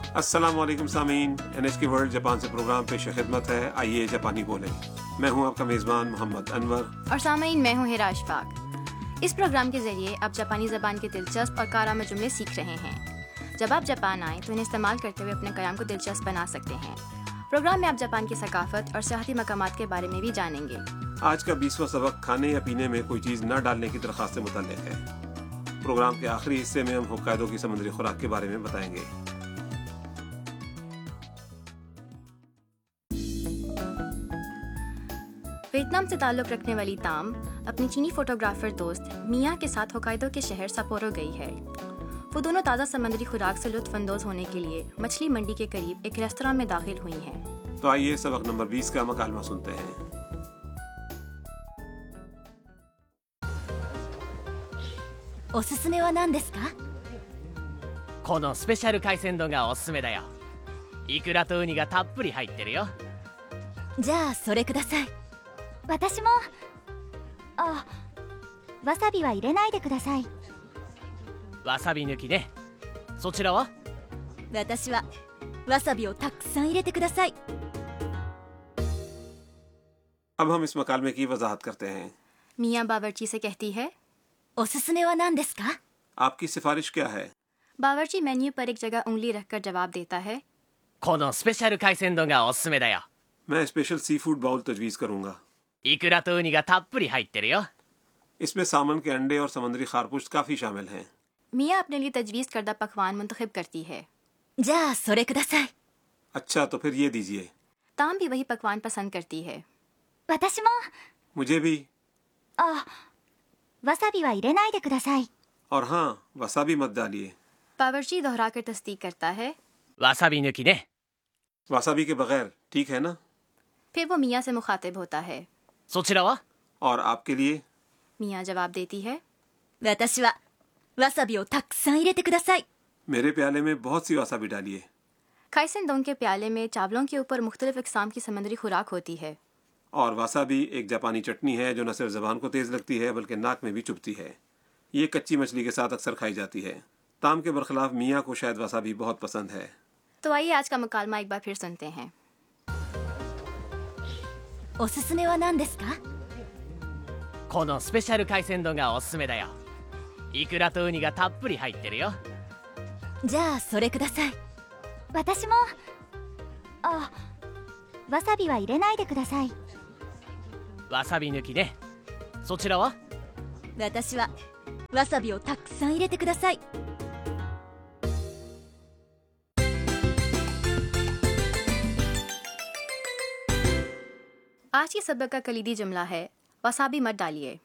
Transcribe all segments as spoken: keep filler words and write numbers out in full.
अस्सलामुअलैकुम सामीन, N H के वर्ल्ड जापान से प्रोग्राम पेश खिदमत है। आइए जापानी बोलें। मैं हूं आपका मेज़बान मोहम्मद अनवर और सामीन मैं हूं हिरा अशफाक। इस प्रोग्राम के जरिए आप जापानी ज़बान के दिलचस्प और कारआमद जुमले सीख रहे हैं। जब आप जापान आएँ तो इन्हें इस्तेमाल करते हुए अपने कलाम को दिलचस्प बना सकते हैं। प्रोग्राम में आप जापान की सकाफत और सियाहती मकामात के बारे में भी जानेंगे। आज का बीसवां सबक खाने या पीने में कोई चीज़ न डालने की दरख्वास्त से मुताल्लिक़ है। प्रोग्राम के आखिरी हिस्से में हम होक्काइडो की समुद्री खुराक के बारे में बताएंगे। वियतनाम से ताल्लुक़ रखने वाली ताम अपनी चीनी फोटोग्राफर दोस्त मिया के साथ होक्काइडो के शहर सपोरो गई है। वो दोनों ताज़ा समुद्री खुराक से लुत्फ़ अंदोज़ होने के लिए मछली मंडी के करीब एक रेस्तरां में दाखिल हुई हैं। तो आइए सबक नंबर बीस का मकालमा सुनते हैं। おすすめは何ですか？ このスペシャル海鮮丼がおすすめだよ。イクラとウニがたっぷり入ってるよ。 じゃあそれください。私も。あ、わさびは入れないでください。 わさび抜きね。そちらは？ 私はわさびをたくさん入れてください。 अब हम इस मकालमे की वजाहत करते हैं। मिया बावर्ची से कहती है, おすすめは何ですか？ आपकी सिफारिश क्या है? बावर्ची मेन्यू पर एक जगह उंगली रखकर जवाब देता है, このスペシャル海鮮丼がおすすめだよ。 मैं स्पेशल सी फूड बाउल तजवीज़ करूंगा। イクラとウニがたっぷり入ってるよ。 इसमें सामन के अंडे और समुद्री खारपुश्त काफ़ी शामिल हैं। मिया अपने लिए तजवीज़ करदा पकवान मुंतखब करती है। じゃあそれください。 अच्छा तो फिर ये दीजिए। ताम भी वही पकवान पसंद करती है। 私も。 मुझे भी। あ、わさびは入れないでください。 और हाँ, वसाबी मत डालिए। बावर्ची दोहरा कर तस्दीक करता है। わさび抜きね。 वसाबी के बगैर ठीक है ना? फिर वो मिया से मुखातिब होता है। そちらは？ और आपके लिए? मिया जवाब देती है, 私はわさびをたくさん入れてください。 मेरे प्याले में बहुत सी वसाबी डालिए। खाइसन दोन के प्याले में चावलों के ऊपर मुख्तलिफ इकसाम की समुद्री खुराक होती है। और वसाबी एक जापानी चटनी है जो न सिर्फ ज़बान को तेज़ लगती है बल्कि नाक में भी चुभती है। ये कच्ची मछली के साथ अक्सर खाई जाती है। ताम के बरखिलाफ मियाँ को शायद वसाबी बहुत पसंद है। तो आइए आज का मुकालमा एक बार फिर सुनते हैं। おすすめは何ですか？ このスペシャル海鮮丼がおすすめだよ。イクラとウニがたっぷり入ってるよ。 じゃあそれください。私も。あ、わさびは入れないでください。 わさび抜きね。そちらは？ 私はわさびをたくさん入れてください。 आज की सबक का कलीदी जुमला है, वसाबी मत डालिए।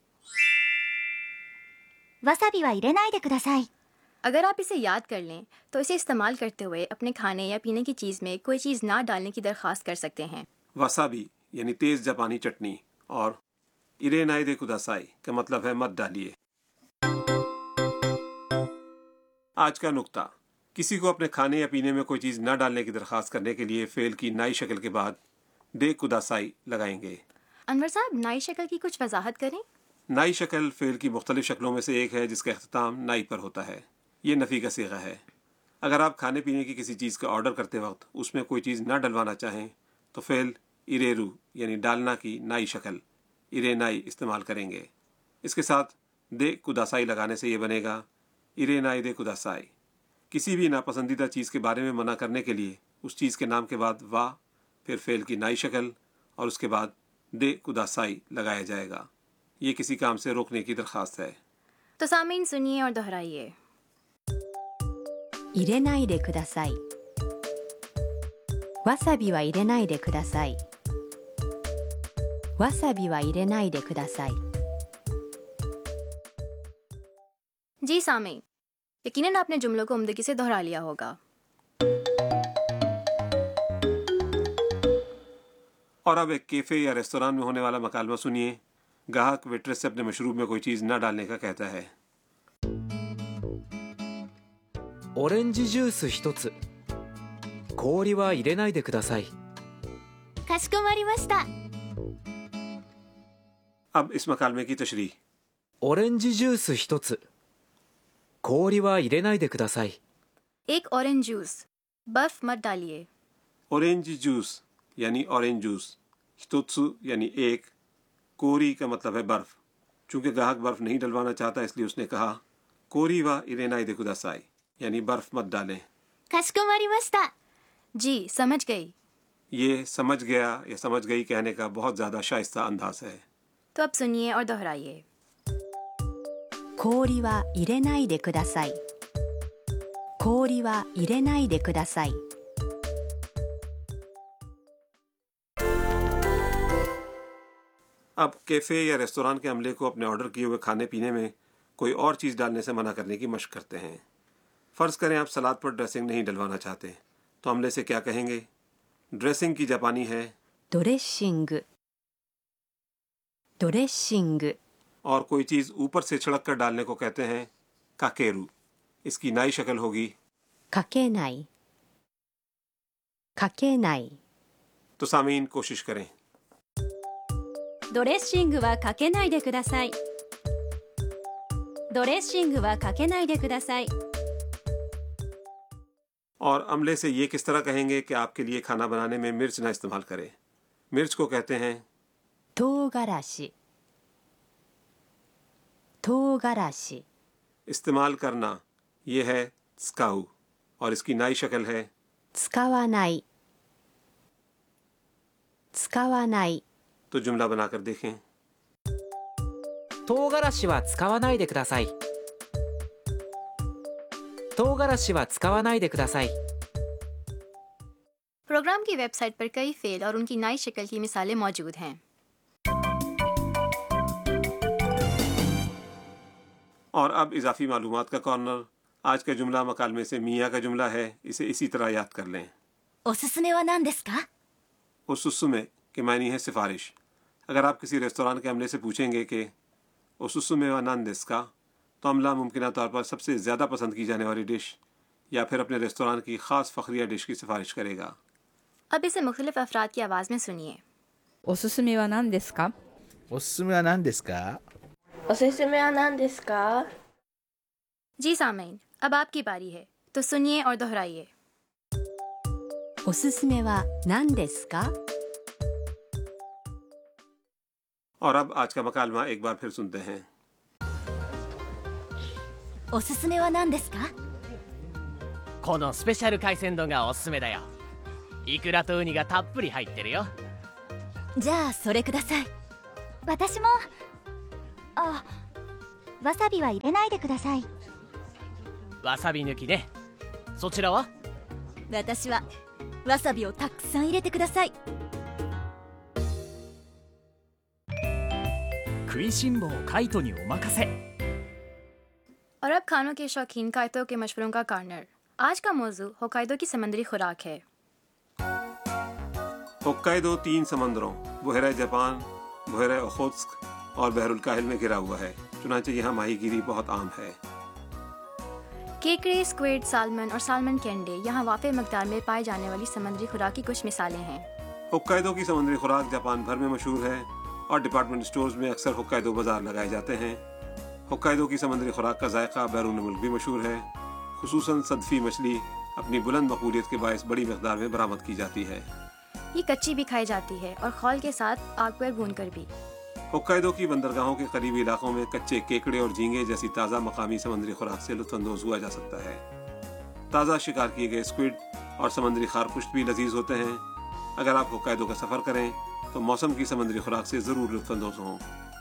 わさびは入れないでください。 अगर आप इसे याद कर लें तो इसे इस्तेमाल करते हुए अपने खाने या पीने की चीज़ में कोई चीज़ ना डालने की दरख्वास्त कर सकते हैं। वसाबी यानी तेज़ जापानी चटनी और इरेनाई दे कुदासाई का मतलब है मत डालिए। आज का नुक्ता, किसी को अपने खाने या पीने में कोई चीज़ न डालने की दरख्वास्त करने के लिए फ़ेल की नाई शक्ल के बाद दे कुदासाई लगाएंगे। अनवर साहब, नाई शक्ल की कुछ वजाहत करें। नाई शक्ल फ़ेल की मुख्तलिफ शक्लों में से एक है जिसका अख्ताम नाई पर होता है। ये नफ़ी का सीगा है। अगर आप खाने पीने की किसी चीज़ का ऑर्डर करते वक्त उसमें कोई चीज़ न डलवाना चाहें तो फ़ेल इरेरू यानी डालना की नाई शक्ल इरेनाई इस्तेमाल करेंगे। इसके साथ दे कुदासाई लगाने से ये बनेगा इरेनाई दे कुदासाई। किसी भी नापसंदीदा चीज़ के बारे में मना करने के लिए उस चीज़ के नाम के बाद वाह, फिर फ़ेल की नाई शक्ल और उसके बाद दे कुदासाई लगाया जाएगा। ये किसी काम से रोकने की दरख्वास्त है। तो सामीन सुनिए और दोहराइए। 入れないでください。わさびは入れないでください。わさびは入れないでください。 जी सामीन, यकीनन आपने जुमलों को उम्दगी से दोहरा लिया होगा। और अब एक कैफ़े या रेस्तोरां में होने वाला मकालमा सुनिए। ग्राहक वेट्रेस से अपने मशरूब में कोई चीज़ न डालने का कहता है। オレンジジュース一つ。氷は入れないでください。 かしこまりました。 अब इस मकालमे की तशरीह। オレンジジュース一つ。氷は入れないでください。 एक ऑरेंज जूस, बर्फ मत डालिए. ऑरेंज जूस यानी ऑरेंज जूस, हितोत्सु यानी एक, कोरी का मतलब है बर्फ. चूंकि ग्राहक बर्फ नहीं डलवाना चाहता इसलिए उसने कहा कोरी वा इरेनाई दे कुदासाई यानी बर्फ मत डालें. かしこまりました。 जी समझ गई. ये समझ गया या समझ गई कहने का बहुत ज़्यादा शाइस्ता अंदाज है. तो अब सुनिए और दोहराइए. 氷は入れないでください。氷は入れないでください。 अब कैफ़े या रेस्तोरां के अमले को अपने ऑर्डर किए हुए खाने पीने में कोई और चीज़ डालने से मना करने की मशक करते हैं. फ़र्ज़ करें आप सलाद पर ड्रेसिंग नहीं डलवाना चाहते तो अमले से क्या कहेंगे? ड्रेसिंग की जापानी है ドレッシングドレッシング और कोई चीज़ ऊपर से छिड़क कर डालने को कहते हैं काकेरू. इसकी नाई शक्ल होगी かけないかけない तो सामीन कोशिश करें. ドレッシングはかけないでください。ドレッシングはかけないでください。 और अमले से ये किस तरह कहेंगे कि आपके लिए खाना बनाने में मिर्च ना इस्तेमाल करें? मिर्च को कहते हैं 唐辛子唐辛子 इस्तेमाल करना. ये है स्काऊ और इसकी नाई शक्ल है 使わない使わない तो जुमला बनाकर देखें. 唐辛子は使わないでください。唐辛子は使わないでください。 प्रोग्राम की वेबसाइट पर कई फेल और उनकी नई शक्ल की मिसालें मौजूद हैं. और अब इजाफी मालूमात का कॉर्नर. आज का जुमला मकालमे से मियाँ का जुमला है. इसे इसी तरह याद कर लें. おすすめは何ですか？ उसुसुमे के मायने है सिफारिश. अगर आप किसी रेस्तोरां के अमले से पूछेंगे कि उसुसुमे व नान देस का, तो अमला मुमकिन तौर पर सबसे ज़्यादा पसंद की जाने वाली डिश या फिर अपने रेस्तोरां की ख़ास फ़खरिया डिश की सिफारिश करेगा. अब इसे मुख्तलिफ अफराद की आवाज़ में सुनिए. おすすめは何ですか？ おすすめは何ですか？ おすすめは何ですか？ जी सामीन, अब आपकी बारी है तो सुनिए और दोहराइए. おすすめは何ですか और अब आज का मकालमा एक बार फिर सुनते हैं. おすすめは何ですか？ このスペシャル海鮮丼がおすすめだよ。イクラとウニがたっぷり入ってるよ。 じゃあそれください。私も。あ、わさびは入れないでください。 わさび抜きね。そちらは？ 私はわさびをたくさん入れてください。 食いしん坊カイトにお任せ。 और अब खानों के शौकीन कायतों के मशवरों का कॉर्नर. आज का मौजू होकाइदो की समुद्री खुराक है. होक्काइदो तीन समंदरों बहरा जापान, बहरा ओखोत्स्क और बहरुल काहिल में घिरा हुआ है. चुनांचे यहाँ माहीगीरी बहुत आम है. केकड़े, स्क्विड, सालमन और सालमन के अंडे यहाँ वाफ़े मकदार में पाए जाने वाली समुद्री खुराक की कुछ मिसालें हैं. होक्काइदो की समुद्री खुराक जापान भर में मशहूर है और डिपार्टमेंट स्टोर्स में अक्सर होक्काइदो बाजार लगाए जाते हैं. होक्काइदो की समुद्री खुराक का जायका बैरून मुल्क भी मशहूर है. खुसूसन सदफी मछली अपनी बुलंद मकबूलियत के बायस बड़ी मकदार में बरामद की जाती है. ये कच्ची भी खाई जाती है और खौल के साथ आग पर भूनकर भी. होक्काइदो की बंदरगाहों के करीबी इलाकों में कच्चे केकड़े और झींगे जैसी ताज़ा मकामी समुद्री खुराक से लुत्फानंदोज हुआ जा सकता है. ताज़ा शिकार किए गए स्क्विड और समुद्री खारपुश्त भी लजीज होते हैं. अगर आप होक्काइदो का सफ़र करें तो मौसम की समुद्री खुराक से ज़रूर लुत्फानंदोज हों.